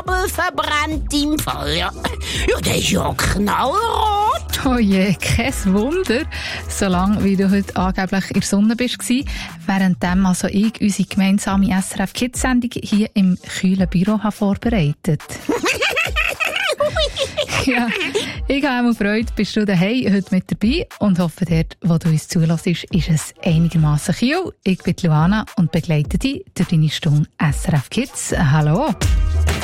Schnabel verbrennt im Fall, ja. Ja, der ist ja knallrot. Oh je, kein Wunder. Solange wie du heute angeblich in der Sonne bist, währenddem also ich unsere gemeinsame SRF Kids-Sendung hier im kühlen Büro habe vorbereitet. Ja, ich habe auch Freude, bist du daheim heute mit dabei und hoffe, dort, wo du uns zulässt, ist es einigermaßen kühl. Ich bin Luana und begleite dich durch deine Stunde SRF Kids. Hallo!